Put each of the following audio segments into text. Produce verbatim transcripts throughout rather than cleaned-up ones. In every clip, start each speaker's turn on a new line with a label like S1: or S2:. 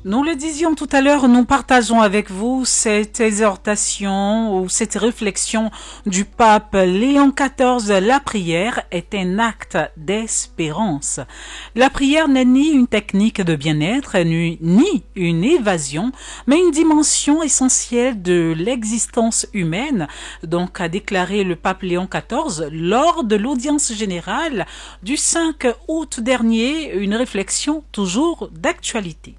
S1: Nous le disions tout à l'heure, nous partageons avec vous cette exhortation ou cette réflexion du pape Léon quatorze. La prière est un acte d'espérance. La prière n'est ni une technique de bien-être, ni une évasion, mais une dimension essentielle de l'existence humaine, donc a déclaré le pape Léon quatorze lors de l'audience générale du cinq août dernier, une réflexion toujours d'actualité.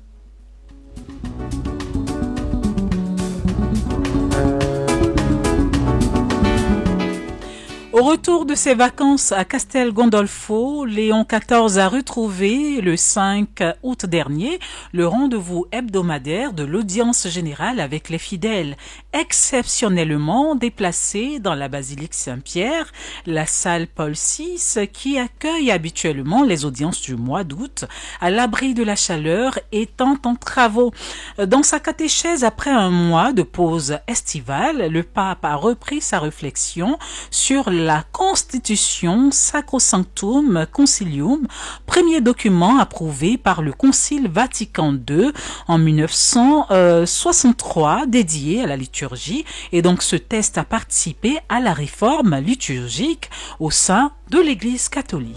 S1: Au retour de ses vacances à Castel Gandolfo, Léon quatorze a retrouvé le cinq août dernier le rendez-vous hebdomadaire de l'audience générale avec les fidèles, exceptionnellement déplacés dans la basilique Saint-Pierre, la salle Paul six qui accueille habituellement les audiences du mois d'août, à l'abri de la chaleur étant en travaux. Dans sa catéchèse après un mois de pause estivale, le pape a repris sa réflexion sur la Constitution Sacrosanctum Concilium, premier document approuvé par le Concile Vatican deux en mille neuf cent soixante-trois, dédié à la liturgie, et donc ce texte a participé à la réforme liturgique au sein de l'Église catholique.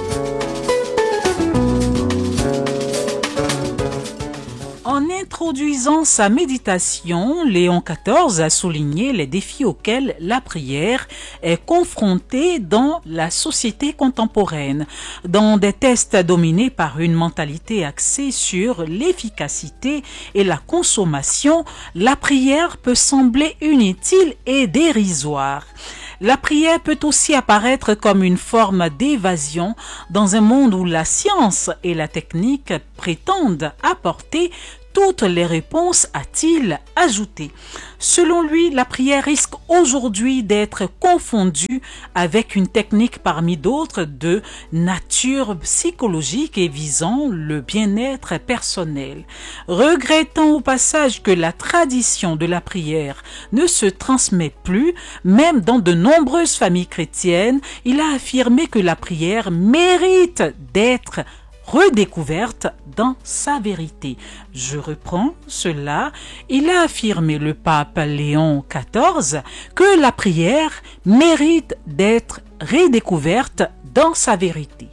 S1: En introduisant sa méditation, Léon quatorze a souligné les défis auxquels la prière est confrontée dans la société contemporaine. Dans des tests dominés par une mentalité axée sur l'efficacité et la consommation, la prière peut sembler inutile et dérisoire. La prière peut aussi apparaître comme une forme d'évasion dans un monde où la science et la technique prétendent apporter toutes les réponses, a-t-il ajouté. Selon lui, la prière risque aujourd'hui d'être confondue avec une technique parmi d'autres de nature psychologique et visant le bien-être personnel. Regrettant au passage que la tradition de la prière ne se transmet plus, même dans de nombreuses familles chrétiennes, il a affirmé que la prière mérite d'être redécouverte dans sa vérité. Je reprends cela. Il a affirmé, le pape Léon quatorze, que la prière mérite d'être redécouverte dans sa vérité.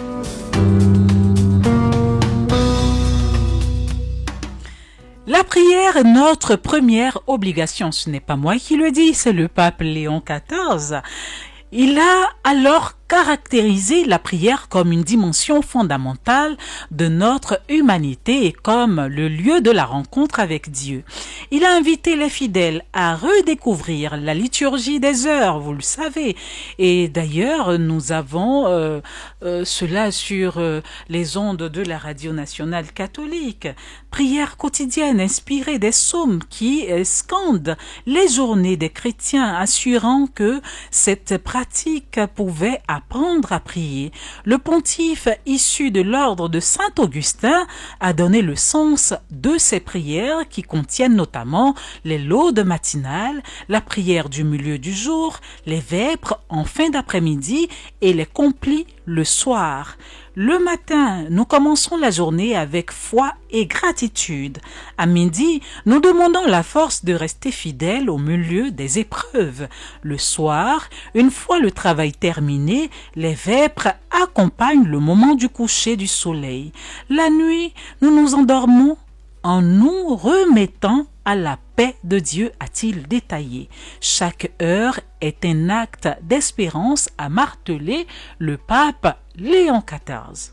S1: La prière est notre première obligation. Ce n'est pas moi qui le dis, c'est le pape Léon quatorze. Il a alors caractérisé la prière comme une dimension fondamentale de notre humanité et comme le lieu de la rencontre avec Dieu. Il a invité les fidèles à redécouvrir la liturgie des heures, vous le savez. Et d'ailleurs, nous avons euh, euh, cela sur euh, les ondes de la radio nationale catholique. Prière quotidienne inspirée des psaumes qui euh, scandent les journées des chrétiens, assurant que cette pratique pouvait apprendre à prier. Le pontife issu de l'ordre de Saint Augustin a donné le sens de ces prières qui contiennent notamment les laudes matinales, la prière du milieu du jour, les vêpres en fin d'après-midi et les complis le soir. Le matin, nous commençons la journée avec foi et gratitude. À midi, nous demandons la force de rester fidèles au milieu des épreuves. Le soir, une fois le travail terminé, les vêpres accompagnent le moment du coucher du soleil. La nuit, nous nous endormons en nous remettant à la paix de Dieu, a-t-il détaillé. Chaque heure est un acte d'espérance, a martelé le pape Léon quatorze.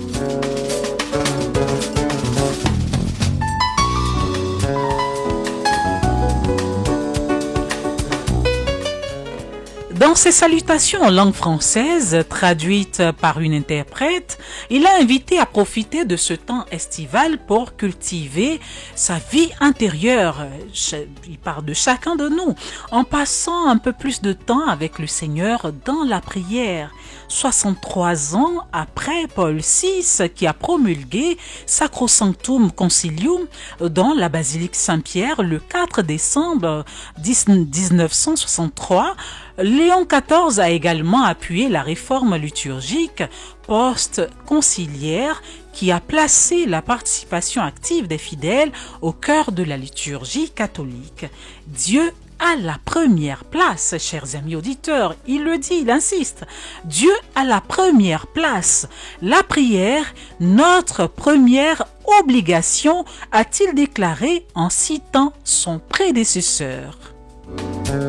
S1: Dans ses salutations en langue française, traduites par une interprète, il a invité à profiter de ce temps estival pour cultiver sa vie intérieure. Il parle de chacun de nous, en passant un peu plus de temps avec le Seigneur dans la prière. soixante-trois ans après Paul six, qui a promulgué Sacrosanctum Concilium dans la basilique Saint-Pierre le quatre décembre dix-neuf cent soixante-trois, Léon quatorze a également appuyé la réforme liturgique post conciliaire qui a placé la participation active des fidèles au cœur de la liturgie catholique. Dieu a la première place, chers amis auditeurs. Il le dit, il insiste. Dieu a la première place. La prière, notre première obligation, a-t-il déclaré en citant son prédécesseur.